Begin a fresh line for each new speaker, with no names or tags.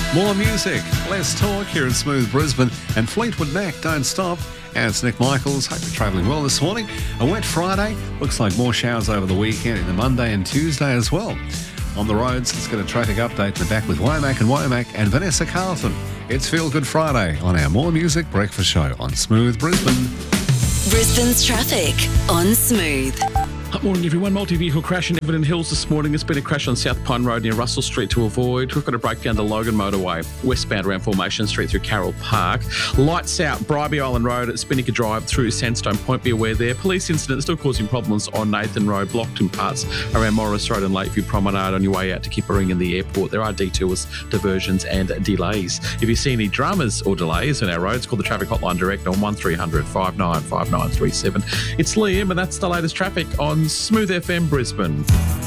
More music, less talk here in Smooth Brisbane, and Fleetwood Mac, Don't Stop. And it's Nick Michaels. Hope you're travelling well this morning. A wet Friday. Looks like more showers over the weekend in the Monday and Tuesday as well. On the roads, let's get a traffic update. We're back with Womack and Vanessa Carlton. It's Feel Good Friday on our More Music Breakfast Show on Smooth Brisbane.
Brisbane's traffic on Smooth.
Good morning, everyone. Multi-vehicle crash in Everton Hills this morning. There's been a crash on South Pine Road near Russell Street to avoid. We've got a breakdown to Logan Motorway, westbound around Formation Street through Carroll Park. Lights out, Bribie Island Road at Spinnaker Drive through Sandstone Point. Be aware there. Police incident still causing problems on Nathan Road, blocked in parts around Morris Road and Lakeview Promenade on your way out to Kippering in the airport. There are detours, diversions and delays. If you see any dramas or delays on our roads, call the traffic hotline direct on 1300 595937. It's Liam, and that's the latest traffic on Smooth FM Brisbane.